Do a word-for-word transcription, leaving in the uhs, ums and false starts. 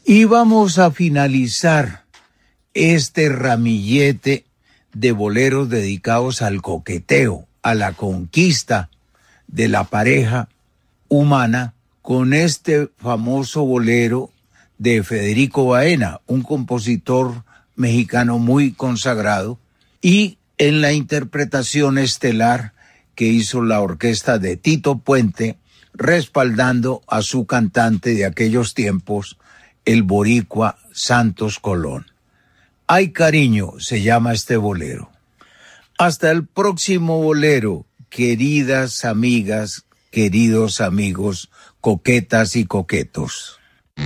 Y vamos a finalizar este ramillete de boleros dedicados al coqueteo, a la conquista de la pareja humana, con este famoso bolero de Federico Baena, un compositor mexicano muy consagrado, y en la interpretación estelar que hizo la orquesta de Tito Puente, respaldando a su cantante de aquellos tiempos, el boricua Santos Colón. Ay, cariño, se llama este bolero. Hasta el próximo bolero, queridas amigas, queridos amigos, coquetas y coquetos.